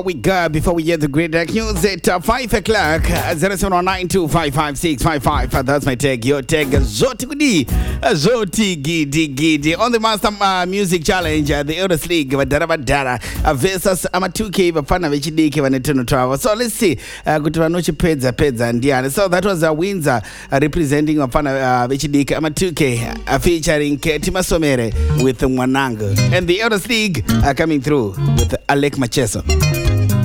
We go before we get the great news at 5 o'clock. 0719255655. That's my tag. Your tag Zoti Gidi on the Master Music Challenge. The Elders League Badara versus Amatuke Bafana Vichidiki Vanetono Travel. So let's see. Gutanochi Peza and Diana. So that was a Windsor representing Bafana Vichidiki Amatuke featuring Keti Masomere with Mwananga. And the Elders League coming through with Alec Macheso.